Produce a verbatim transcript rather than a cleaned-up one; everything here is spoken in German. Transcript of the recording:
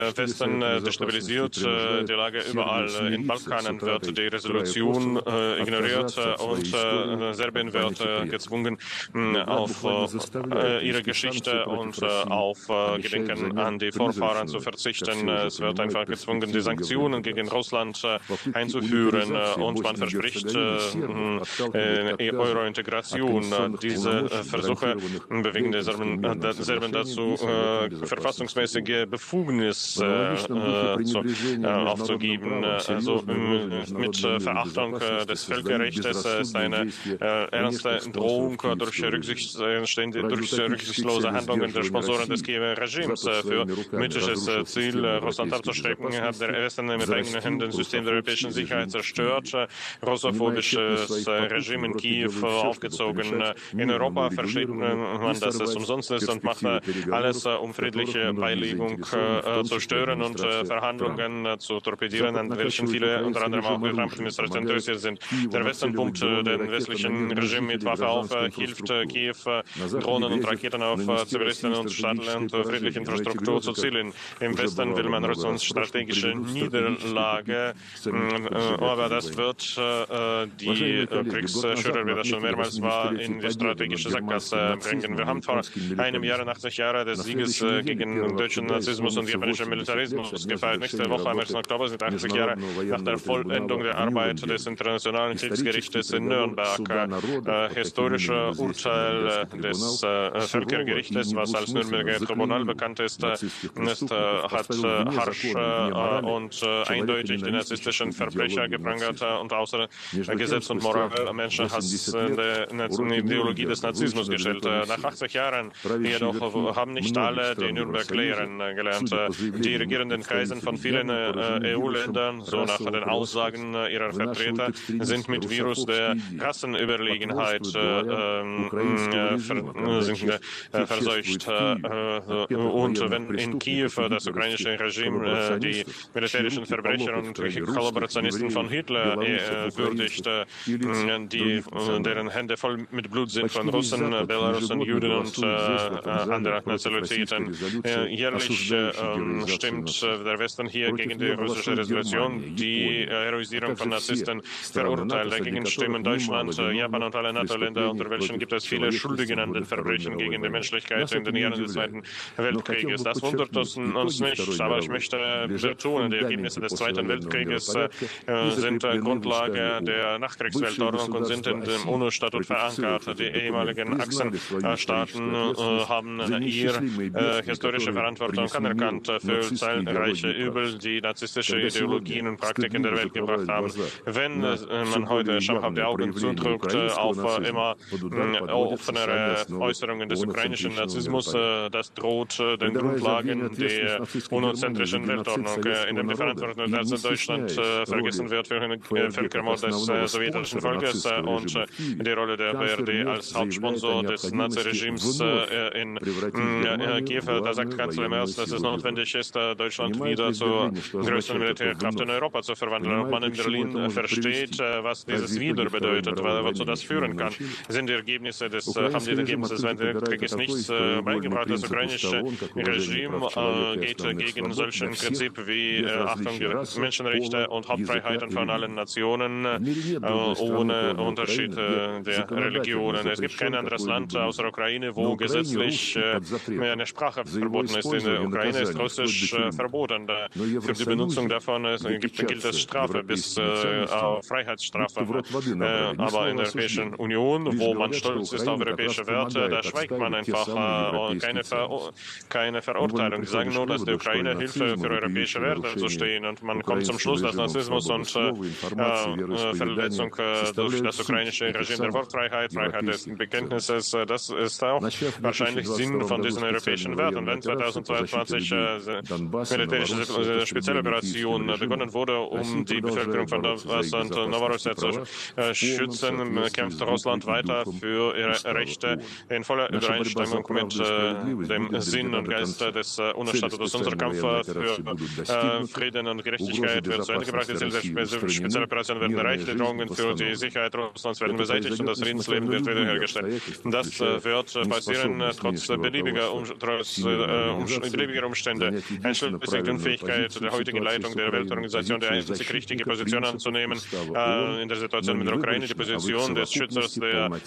Westen destabilisiert, die Lage überall in Balkanen wird die Resolution ignoriert und Serbien wird gezwungen, auf ihre Geschichte und auf Gedenken an die Vorfahren zu verzichten. Es wird einfach gezwungen, die Sanktionen gegen Russland einzuführen und man verspricht Euro-Integration. Diese Versuche bewegen die Serben, Serben dazu, verfassungsmäßige Befugnis äh, zu, äh, aufzugeben. Also mit Verachtung des Völkerrechts ist eine äh, ernste Drohung durch, Rücksicht, durch rücksichtslose Handlungen der Sponsoren des Kiewer Regimes. Für mythisches Ziel, Russland abzuschrecken, hat der Westen mit eigenen Händen das System der europäischen Sicherheit zerstört, russophobisches Regime in Kiew aufgezogen. In Europa versteht man, dass es umsonst ist und macht alles, um friedliche Beilegung äh, zu stören und äh, Verhandlungen äh, zu torpedieren, an welchen viele unter anderem auch die Trump-Administration interessiert sind. Der Westen pumpt äh, den westlichen Regime mit Waffe auf, äh, hilft äh, Kiew, äh, Drohnen und Raketen auf äh, Zivilisten und Shuttle und äh, friedliche Infrastruktur zu zielen. Im Westen will man Russlands strategische Niederlage, äh, aber das wird äh, die äh, Kriegsschürer, wie das schon mehrmals war, in die strategische Sackgasse bringen. Wir haben vor einem Jahr, achtzig Jahre des Sieges äh, gegen deutschen Nazismus und japanischen Militarismus gefeiert. Nächste Woche, am ersten Oktober, sind achtzig Jahre nach der Vollendung der Arbeit des Internationalen Kriegsgerichtes in Nürnberg. Äh, historische Urteil des äh, Völkergerichtes, was als Nürnberger Tribunal bekannt ist, äh, ist äh, hat äh, harsch äh, und äh, eindeutig die narzisstischen Verbrecher geprangert äh, und außer äh, Gesetz und Moral Menschenhass äh, der Ideologie des Nazismus gestellt. Äh, nach achtzig Jahren jedoch haben nicht alle die Nürnberg lehren gelernt. Die regierenden Kreise von vielen äh, E U-Ländern, so nach den Aussagen äh, ihrer Vertreter, sind mit Virus der Rassenüberlegenheit äh, äh, ver, sind, äh, verseucht. Äh, und wenn in Kiew das ukrainische Regime äh, die militärischen Verbrecher und Kollaborationisten von Hitler äh, würdigt, äh, die, äh, deren Hände voll mit Blut sind von Russen, Belarussen, Juden und äh, anderer Nationalitäten. Äh, jährlich äh, stimmt äh, der Westen hier gegen die russische Resolution, die äh, Heroisierung von Narzissten verurteilt. Dagegen stimmen Deutschland, äh, Japan und alle NATO-Länder, unter welchen gibt es viele Schuldige an den Verbrechen gegen die Menschlichkeit in den Jahren des Zweiten Weltkrieges. Das wundert uns, uns nicht, aber ich möchte betonen, die Ergebnisse des Zweiten Weltkrieges äh, sind äh, Grundlage der Nachkriegsweltordnung und sind in dem UNO-Statut verankert. Die ehemaligen Achsenstaaten äh, haben ihr äh, historische Verantwortung anerkannt für zahlreiche Übel, die narzisstische Ideologien und Praktiken der Welt gebracht haben. Wenn äh, man heute schamhaft die Augen zudrückt äh, auf äh, immer äh, offenere Äußerungen des ukrainischen Narzissmus, äh, das droht äh, den Grundlagen der unozentrischen Weltordnung, äh, in dem die Verantwortung als Deutschland äh, vergessen wird für den äh, Völkermord des äh, sowjetischen Volkes äh, und äh, die Rolle der B R D als Hauptsponsor des Naziregimes äh, in äh, Kiew. Da sagt Kanzler Merz, dass es notwendig ist, äh, Deutschland wieder zur größten Militärkraft in Europa zu verwandeln. Ob man in Berlin versteht, äh, was dieses wieder bedeutet, wozu das führen kann, sind die Ergebnisse des, äh, haben die Ergebnisse des Weltkrieges nichts äh, beigebracht. Das ukrainische Regime äh, geht äh, gegen solche Prinzipien wie äh, Achtung der Menschenrechte und Hauptfreiheiten von allen Nationen äh, ohne Unterschied äh, der Religionen. Es gibt kein anderes Land außer Ukraine, wo gesetzlich äh, eine Sprache verboten ist. In der Ukraine ist Russisch äh, verboten. Da für die Benutzung davon äh, gibt, gilt es Strafe bis äh, Freiheitsstrafe. Äh, aber in der Europäischen Union, wo man stolz ist auf europäische Werte, da schweigt man einfach äh, keine, Ver keine Verurteilung. Die sagen nur, dass die Ukraine Hilfe für europäische Werte zu stehen und man kommt zum Schluss, dass Narzissmus und äh, äh, Verletzung äh, durch das ukrainische Regime der Wortfreiheit, Freiheit des Bekenntnisses, äh, das ist auch wahrscheinlich Sinn von diesen europäischen Werten. Wenn zweitausendzweiundzwanzig äh, militärische Spezialoperation äh, begonnen wurde, um die Bevölkerung von Donbass und Novorossiysk zu äh, schützen, kämpft Russland weiter für ihre Rechte in voller Übereinstimmung mit äh, dem Sinn und Geist des äh, UNO-Statuts. Unser Kampf für äh, Frieden und Gerechtigkeit wird zu Ende gebracht. Die Ziele der Spe Spezialoperation werden erreicht, die Drohungen für die Sicherheit Russlands werden beseitigt und das Friedensleben wird wiederhergestellt. Das äh, wird passieren äh, trotz beliebiger, um, trotz, äh, um, beliebiger Umstände. einschließlich der Fähigkeit der heutigen Leitung der Weltorganisation, der einzig richtige Position anzunehmen, äh, in der Situation mit der Ukraine, die Position des Schützers der